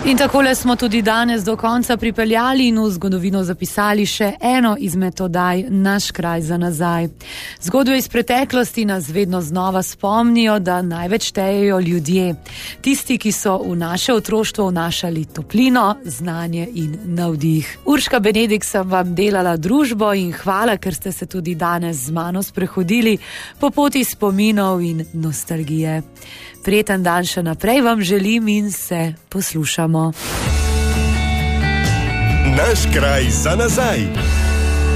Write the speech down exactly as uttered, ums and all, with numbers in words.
In takole smo tudi danes do konca pripeljali in v zgodovino zapisali še eno izmed oddaj Naš kraj za nazaj. Zgodbe iz preteklosti nas vedno znova spomnijo, da največ štejejo ljudje. Tisti, ki so v naše otroštvo vnašali toplino, znanje in navdih. Urška Benedikt sem vam delala družbo in hvala, ker ste se tudi danes z mano sprehodili po poti spominov in nostalgije. Prijeten dan še naprej vam želim in se poslušamo. Naš kraj za nazaj.